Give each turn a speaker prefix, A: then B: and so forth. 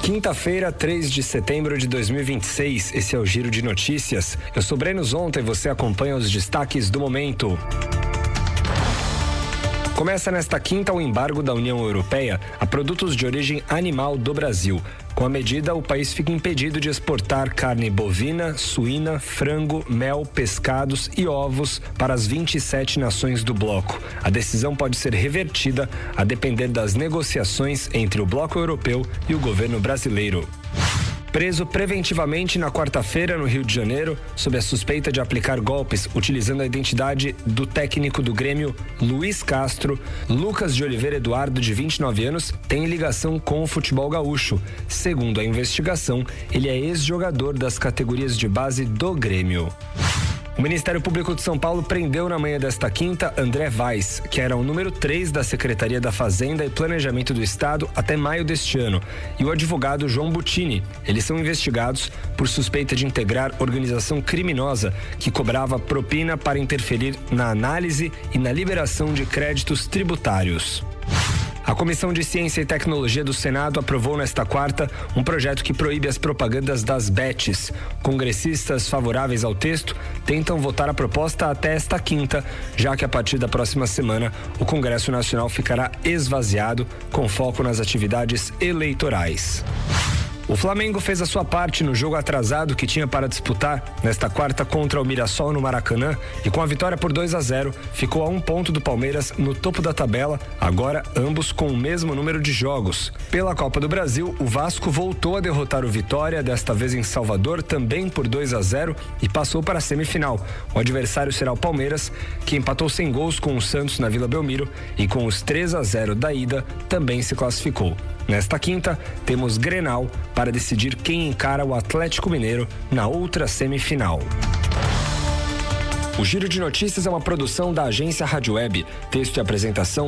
A: Quinta-feira, 3 de setembro de 2026. Esse é o Giro de Notícias. Eu sou Breno Zonta e você acompanha os destaques do momento. Começa nesta quinta o embargo da União Europeia a produtos de origem animal do Brasil. Com a medida, o país fica impedido de exportar carne bovina, suína, frango, mel, pescados e ovos para as 27 nações do bloco. A decisão pode ser revertida a depender das negociações entre o bloco europeu e o governo brasileiro. Preso preventivamente na quarta-feira no Rio de Janeiro, sob a suspeita de aplicar golpes utilizando a identidade do técnico do Grêmio, Luiz Castro, Lucas de Oliveira Eduardo, de 29 anos, tem ligação com o futebol gaúcho. Segundo a investigação, ele é ex-jogador das categorias de base do Grêmio. O Ministério Público de São Paulo prendeu na manhã desta quinta André Weiss, que era o número 3 da Secretaria da Fazenda e Planejamento do Estado até maio deste ano, e o advogado João Butini. Eles são investigados por suspeita de integrar organização criminosa que cobrava propina para interferir na análise e na liberação de créditos tributários. A Comissão de Ciência e Tecnologia do Senado aprovou nesta quarta um projeto que proíbe as propagandas das bets. Congressistas favoráveis ao texto tentam votar a proposta até esta quinta, já que a partir da próxima semana o Congresso Nacional ficará esvaziado, com foco nas atividades eleitorais. O Flamengo fez a sua parte no jogo atrasado que tinha para disputar nesta quarta contra o Mirassol no Maracanã e com a vitória por 2-0 ficou a 1 ponto do Palmeiras no topo da tabela, agora ambos com o mesmo número de jogos. Pela Copa do Brasil, o Vasco voltou a derrotar o Vitória, desta vez em Salvador, também por 2-0 e passou para a semifinal. O adversário será o Palmeiras, que empatou sem gols com o Santos na Vila Belmiro e com os 3-0 da ida também se classificou. Nesta quinta, temos Grenal para decidir quem encara o Atlético Mineiro na outra semifinal. O Giro de Notícias é uma produção da agência Rádio Web. Texto e apresentação